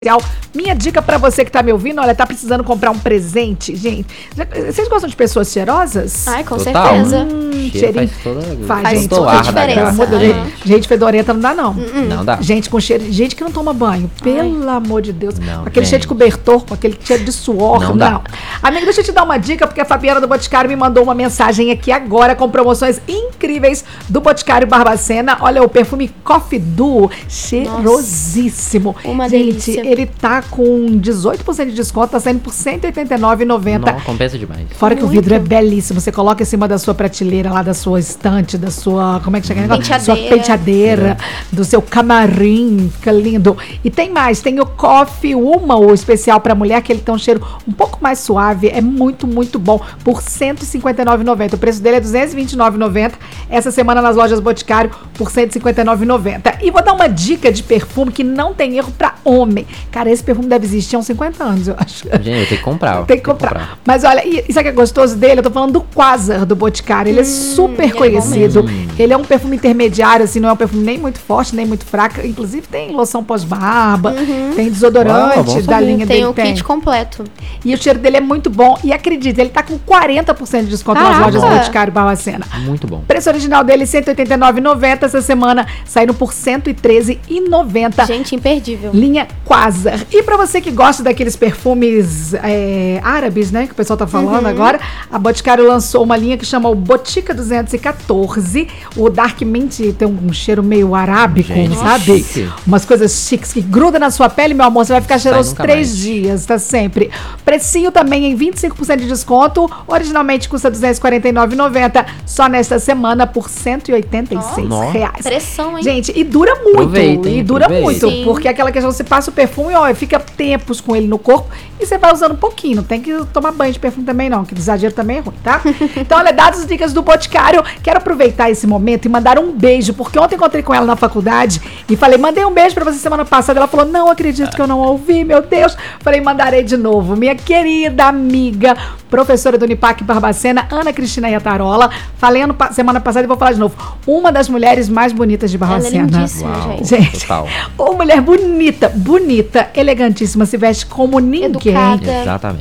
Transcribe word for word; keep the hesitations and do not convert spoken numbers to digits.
Minha dica pra você que tá me ouvindo, olha, tá precisando comprar um presente, gente. Vocês gostam de pessoas cheirosas? Ai, com Total. certeza. Hum, Cheiro cheirinho. faz toda, Faz, faz gente, toda toda a diferença. graça. Pelo amor de Deus. Gente fedorenta não dá, não. Não dá. Gente com cheiro, gente que não toma banho, pelo amor de Deus. Não, com aquele gente. cheiro de cobertor, com aquele cheiro de suor, não. Não dá. Amigo, deixa eu te dar uma dica, porque a Fabiana do Boticário me mandou uma mensagem aqui agora com promoções incríveis do Boticário Barbacena. Olha, o perfume Coffee Duo, cheirosíssimo. Nossa, uma gente, delícia. ele tá com dezoito por cento de desconto, tá saindo por cento e oitenta e nove reais e noventa centavos. Não, compensa demais. Fora que o Muito. vidro é belíssimo. Você coloca em cima da sua prateleira, lá da sua estante, da sua. Como é que chega? Penteadeira. Sua penteadeira, do seu camarim. Fica lindo. E tem mais: tem o Coffee Uma, o especial pra mulher, que ele tem um cheiro um pouco mais suave. É muito, muito bom. Por cento e cinquenta e nove reais e noventa centavos. O preço dele é duzentos e vinte e nove reais e noventa centavos. Essa semana nas lojas Boticário por cento e cinquenta e nove reais e noventa centavos. E vou dar uma dica de perfume que não tem erro pra homem. Cara, esse perfume deve existir há uns cinquenta anos, eu acho. Gente, eu tenho que comprar. Tem que comprar. Mas olha, e sabe o que é gostoso dele? Eu tô falando do Quasar, do Boticário. Ele é super ele é bom conhecido. mesmo. Ele é um perfume intermediário, assim, não é um perfume nem muito forte, nem muito fraco. Inclusive tem loção pós-barba, tem desodorante Uau, bom da saber. linha Tem dele. o kit completo. E o cheiro dele é muito bom. E acredita, ele tá com quarenta por cento de desconto nas Caraca! lojas Boticário Barbacena. Muito bom. O preço original dele, cento e oitenta e nove reais e noventa centavos. Essa semana saindo por cento e treze reais e noventa centavos. Gente, imperdível. Linha Quasar. E pra você que gosta daqueles perfumes é, árabes, né, que o pessoal tá falando agora, a Boticário lançou uma linha que chama o Botica duzentos e quatorze. O Dark Mint tem um cheiro meio arábico, Gente, sabe? chique. Umas coisas chiques que grudam na sua pele, meu amor, você vai ficar cheiroso nunca três mais. dias, tá sempre. Precinho também em vinte e cinco por cento de desconto. Originalmente custa duzentos e quarenta e nove reais e noventa centavos. Só nesta semana por cento e oitenta e seis Nossa. reais. Pressão, hein? Gente, e dura muito. Aproveitem, e dura aproveitem. muito. Sim. Porque é aquela questão, você passa o perfume, ó, fica tempos com ele no corpo e você vai usando um pouquinho. Não tem que tomar banho de perfume também, não, que exagero também é ruim, tá? Então, olha, dadas as dicas do Boticário, quero aproveitar esse momento e mandar um beijo, porque ontem encontrei com ela na faculdade e falei, mandei um beijo pra você semana passada. Ela falou, não acredito que eu não ouvi, meu Deus. Falei, mandarei de novo. Minha querida amiga, professora do Unipac Barbacena, Ana Cristina Iatarola. Falei ano, pa- semana passada e vou falar de novo. Uma das mulheres mais bonitas de Ela é Barbacena. lindíssima, Uau. gente. Gente, Total. uma mulher bonita, bonita, elegantíssima, se veste como ninguém. Educada. Exatamente.